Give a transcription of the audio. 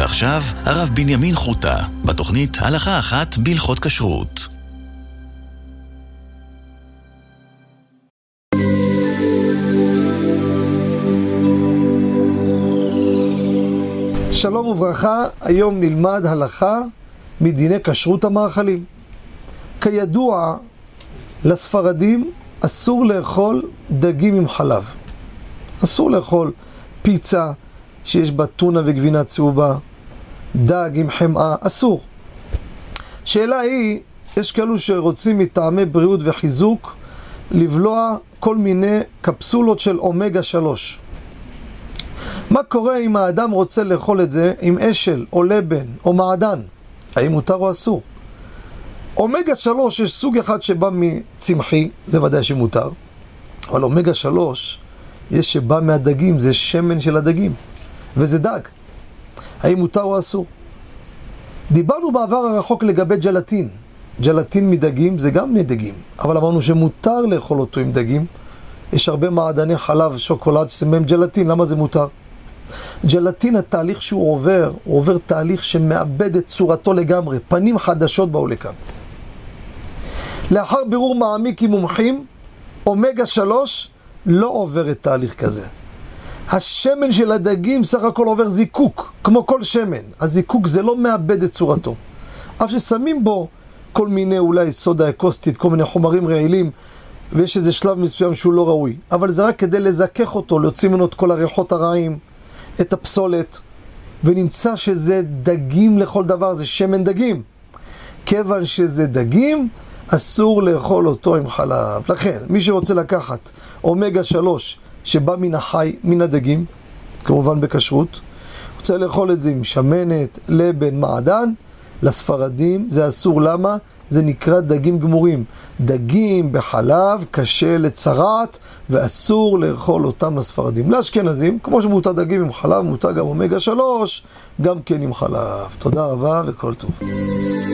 ועכשיו, הרב בנימין חוטה, בתוכנית הלכה אחת בהלכות כשרות. שלום וברכה, היום נלמד הלכה מדיני כשרות המאכלים. כידוע, לספרדים אסור לאכול דגים עם חלב. אסור לאכול פיצה שיש בה טונה וגבינה צהובה, דג עם חמאה, אסור. שאלה היא, יש כאלו שרוצים מטעמי בריאות וחיזוק לבלוע כל מיני קפסולות של אומגה 3. מה קורה אם האדם רוצה לאכול את זה עם אשל או לבן או מעדן? האם מותר או אסור? אומגה 3 יש סוג אחד שבא מצמחי, זה ודאי שמותר. אבל אומגה 3 יש שבא מהדגים, זה שמן של הדגים. וזה דג. האם מותר או אסור? דיברנו בעבר הרחוק לגבי ג'לטין. ג'לטין מדגים זה גם מדגים. אבל אמרנו שמותר לאכול אותו עם דגים. יש הרבה מעדני חלב, שוקולד, שסמם ג'לטין. למה זה מותר? ג'לטין, התהליך שהוא עובר, הוא עובר תהליך שמאבד את צורתו לגמרי. פנים חדשות באו לכאן. לאחר בירור מעמיק עם מומחים, אומגה 3 לא עובר את תהליך כזה. השמן של הדגים סך הכל עובר זיקוק, כמו כל שמן. הזיקוק זה לא מאבד את צורתו. אף ששמים בו כל מיני אולי סודה אקוסטית, כל מיני חומרים רעילים, ויש איזה שלב מסוים שהוא לא ראוי. אבל זה רק כדי לזכך אותו, להוציא ממנו את כל הריחות הרעים, את הפסולת, ונמצא שזה דגים לכל דבר, זה שמן דגים. כיוון שזה דגים, אסור לאכול אותו עם חלב. לכן, מי שרוצה לקחת אומגה 3 שבא מן החי, מן הדגים, כמובן בכשרות, רוצה לאכול את זה עם שמנת, לבן, מעדן, לספרדים זה אסור. למה? זה נקרא דגים גמורים. דגים בחלב קשה לצרעת, ואסור לאכול אותם לספרדים. לאשכנזים, כמו שמותר דגים עם חלב, מותר גם אומגה 3, גם כן עם חלב. תודה רבה וכל טוב.